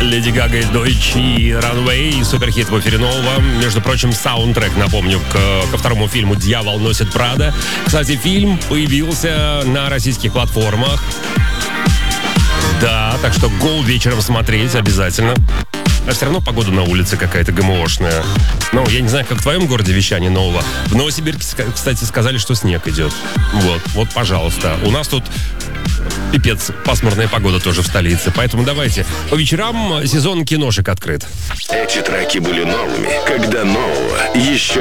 Леди Гага и Дойчи Runway, суперхит в эфире нового. Между прочим, саундтрек, напомню, ко второму фильму «Дьявол носит Прада». Кстати, фильм появился на российских платформах. Да, так что go вечером смотреть обязательно. А все равно погода на улице какая-то ГМОшная. Ну, я не знаю, как в твоем городе вещание нового. В Новосибирске, кстати, сказали, что снег идет. Вот, пожалуйста. У нас тут пипец, пасмурная погода тоже в столице. Поэтому давайте. По вечерам сезон киношек открыт. Эти треки были новыми, когда нового еще